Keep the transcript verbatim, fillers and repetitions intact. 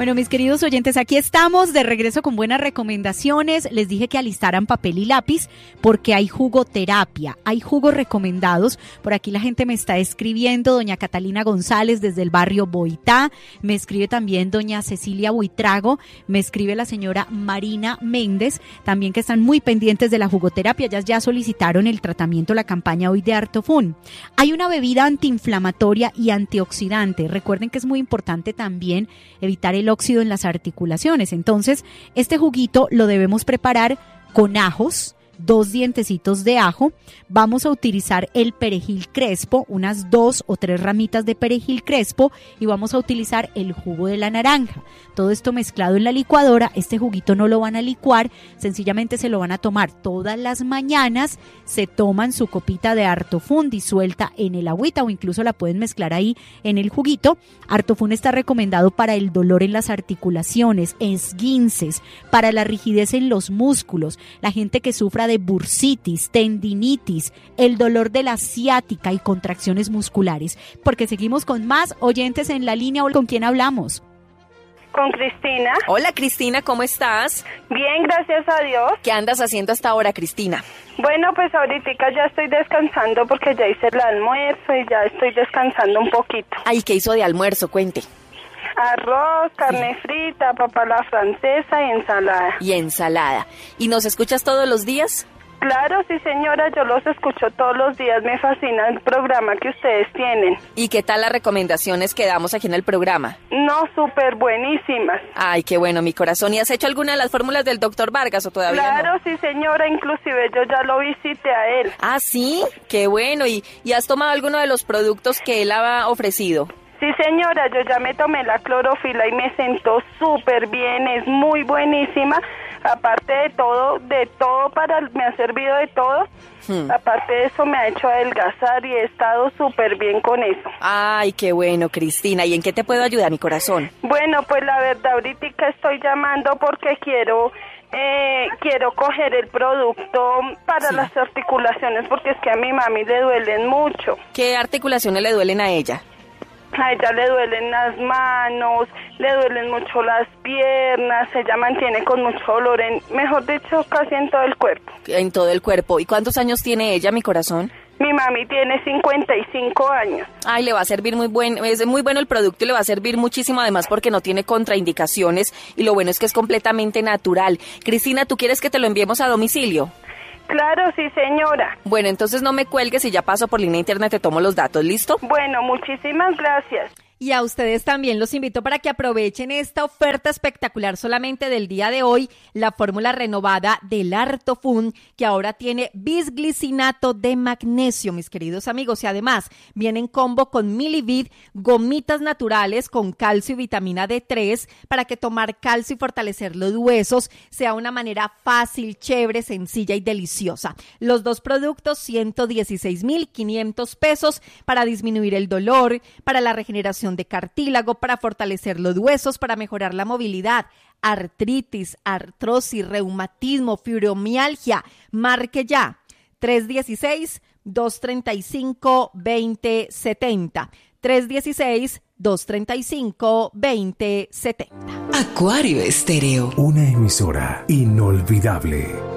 Bueno, mis queridos oyentes, aquí estamos de regreso con buenas recomendaciones. Les dije que alistaran papel y lápiz porque hay jugoterapia, hay jugos recomendados. Por aquí la gente me está escribiendo, doña Catalina González desde el barrio Boitá, me escribe también doña Cecilia Buitrago, me escribe la señora Marina Méndez, también que están muy pendientes de la jugoterapia. Ellas ya solicitaron el tratamiento, la campaña hoy de Artofun. Hay una bebida antiinflamatoria y antioxidante. Recuerden que es muy importante también evitar el óxido en las articulaciones. Entonces, este juguito lo debemos preparar con ajos, dos dientecitos de ajo. Vamos a utilizar el perejil crespo, unas dos o tres ramitas de perejil crespo, y vamos a utilizar el jugo de la naranja. Todo esto mezclado en la licuadora. Este juguito no lo van a licuar, sencillamente se lo van a tomar todas las mañanas. Se toman su copita de Artofun disuelta en el agüita o incluso la pueden mezclar ahí en el juguito. Artofun está recomendado para el dolor en las articulaciones, esguinces, para la rigidez en los músculos, la gente que sufra de bursitis, tendinitis, el dolor de la ciática y contracciones musculares. Porque seguimos con más oyentes en la línea. ¿Con quién hablamos? Con Cristina. Hola, Cristina, ¿cómo estás? Bien, gracias a Dios. ¿Qué andas haciendo hasta ahora, Cristina? Bueno, pues ahorita ya estoy descansando porque ya hice el almuerzo y ya estoy descansando un poquito. Ay, ¿qué hizo de almuerzo? Cuente. Arroz, carne sí. frita, papa a la francesa y ensalada. Y ensalada. ¿Y nos escuchas todos los días? Claro, sí señora, yo los escucho todos los días, me fascina el programa que ustedes tienen. ¿Y qué tal las recomendaciones que damos aquí en el programa? No, súper buenísimas. Ay, qué bueno, mi corazón. ¿Y has hecho alguna de las fórmulas del doctor Vargas o todavía claro, no? Claro, sí señora, inclusive yo ya lo visité a él. Ah, ¿sí? Qué bueno. ¿Y, y has tomado alguno de los productos que él ha ofrecido? Sí señora, yo ya me tomé la clorofila y me sentó súper bien, es muy buenísima. Aparte de todo, de todo para, me ha servido de todo. Hmm. Aparte de eso me ha hecho adelgazar y he estado súper bien con eso. Ay, qué bueno, Cristina. ¿Y en qué te puedo ayudar, mi corazón? Bueno, pues la verdad ahorita estoy llamando porque quiero... Eh, quiero coger el producto para sí. las articulaciones porque es que a mi mami le duelen mucho. ¿Qué articulaciones le duelen a ella? A ella le duelen las manos, le duelen mucho las piernas, ella mantiene con mucho dolor, en, mejor dicho, casi en todo el cuerpo. En todo el cuerpo. ¿Y cuántos años tiene ella, mi corazón? Mi mami tiene cincuenta y cinco años. Ay, le va a servir muy buen, es muy bueno el producto y le va a servir muchísimo además porque no tiene contraindicaciones y lo bueno es que es completamente natural. Cristina, ¿tú quieres que te lo enviemos a domicilio? Claro, sí, señora. Bueno, entonces no me cuelgues y ya paso por línea internet, te tomo los datos, ¿listo? Bueno, muchísimas gracias. Y a ustedes también los invito para que aprovechen esta oferta espectacular solamente del día de hoy, la fórmula renovada del Artofun, que ahora tiene bisglicinato de magnesio, mis queridos amigos, y además viene en combo con Milivid, gomitas naturales con calcio y vitamina D tres, para que tomar calcio y fortalecer los huesos sea una manera fácil, chévere, sencilla y deliciosa. Los dos productos, ciento dieciséis mil quinientos pesos para disminuir el dolor, para la regeneración de cartílago, para fortalecer los huesos, para mejorar la movilidad, artritis, artrosis, reumatismo, fibromialgia. Marque ya tres uno seis, dos tres cinco, dos cero siete cero. tres uno seis, dos tres cinco, dos cero siete cero. Acuario Estéreo. Una emisora inolvidable.